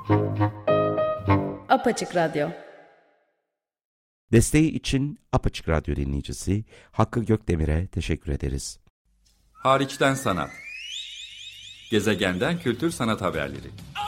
Apaçık Radyo. Desteği için Apaçık Radyo dinleyicisi Hakkı Gökdemir'e teşekkür ederiz. Hariçten Sanat. Gezegenden Kültür Sanat Haberleri.